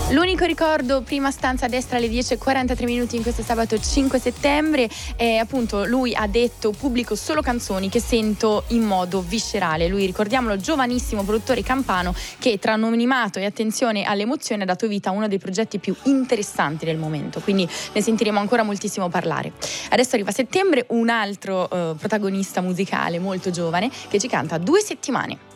L'unico ricordo, prima stanza a destra alle 10:43 in questo sabato 5 settembre. Appunto lui ha detto: pubblico solo canzoni che sento in modo viscerale. Lui, ricordiamolo, giovanissimo produttore campano che tra anonimato e attenzione alle emozioni ha dato vita a uno dei progetti più interessanti del momento, quindi ne sentiremo ancora moltissimo parlare. Adesso arriva settembre, un altro protagonista musicale molto giovane che ci canta 2 settimane.